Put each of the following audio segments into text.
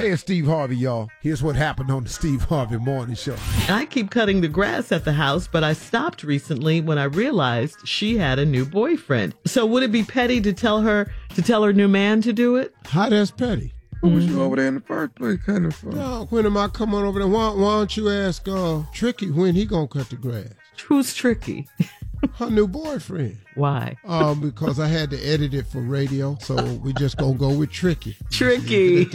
Hey, it's Steve Harvey, y'all. Here's what happened on the Steve Harvey Morning Show. I keep cutting the grass at the house, but I stopped recently when I realized she had a new boyfriend. So would it be petty to tell her new man to do it? How that's petty? Who was you over there in the first place? Kind of fun. Dog, when am I coming over there? Why don't you ask Tricky when he gonna cut the grass? Who's Tricky? Her new boyfriend. Why? Because I had to edit it for radio, so we just gonna go with Tricky. Tricky.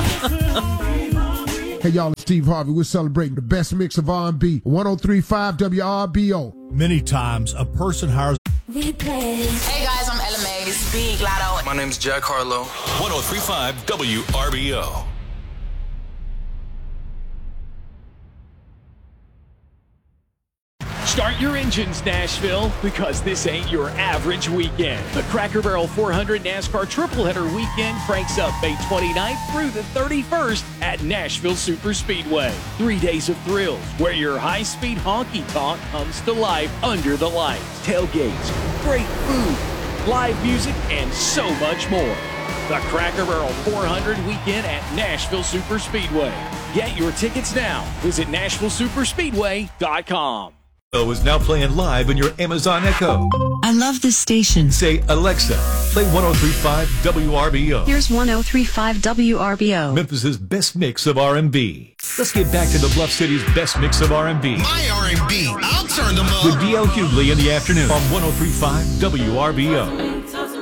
Hey, y'all, it's Steve Harvey. We're celebrating the best mix of R&B. 103.5 WRBO. Many times, a person hires... Hey, guys, I'm Ella May. This is Big Lotto. My name's Jack Harlow. 103.5 WRBO. Start your engines, Nashville, because this ain't your average weekend. The Cracker Barrel 400 NASCAR Triple Header Weekend cranks up May 29th through the 31st at Nashville Super Speedway. 3 days of thrills where your high-speed honky-tonk comes to life under the lights. Tailgates, great food, live music, and so much more. The Cracker Barrel 400 Weekend at Nashville Super Speedway. Get your tickets now. Visit NashvilleSuperspeedway.com. Is now playing live in your Amazon Echo. I love this station. Say, Alexa, play 103.5 WRBO. Here's 103.5 WRBO. Memphis's best mix of R&B. Let's get back to the Bluff City's best mix of R&B. My R&B, I'll turn them up. With D.L. Hughley in the afternoon on 103.5 WRBO.